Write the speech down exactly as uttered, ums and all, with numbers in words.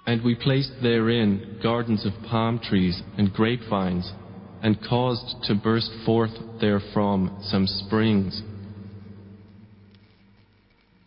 And we placed therein gardens of palm trees and grapevines, and caused to burst forth therefrom some springs,